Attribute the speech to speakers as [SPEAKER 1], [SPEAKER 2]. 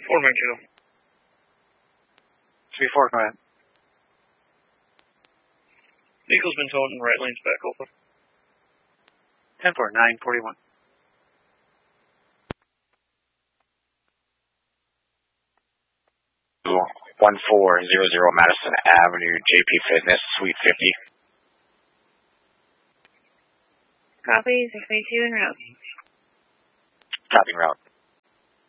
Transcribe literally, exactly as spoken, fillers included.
[SPEAKER 1] Four Mankato.
[SPEAKER 2] three four, go ahead.
[SPEAKER 1] Vehicle's been towed and right lane's back open.
[SPEAKER 2] ten four, nine forty-one.
[SPEAKER 3] one four zero zero Madison Avenue, J P Fitness, Suite fifty.
[SPEAKER 4] Copy, six eight two en route.
[SPEAKER 3] Copy route.